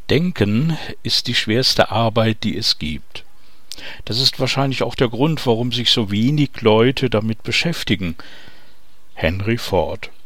Denken ist die schwerste Arbeit, die es gibt. Das ist wahrscheinlich auch der Grund, warum sich so wenig Leute damit beschäftigen. Henry Ford.